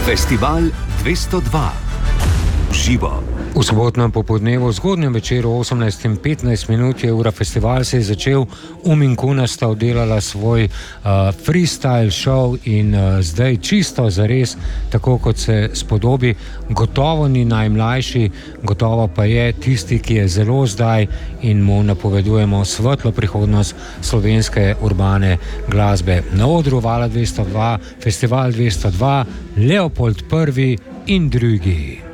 Festival 202. Živo. V sobotnem popoldnevu, zgodnjem večeru 18:15 je ura festival se je začel. Uminkuna sta oddelala svoj freestyle show in zdaj čisto zares, tako kot se spodobi. Gotovo ni najmlajši, gotovo pa je tisti, ki je zelo zdaj in mu napovedujemo svetlo prihodnost slovenske urbane glasbe. Na odru Vala 202, festival 202, Leopold I in drugi.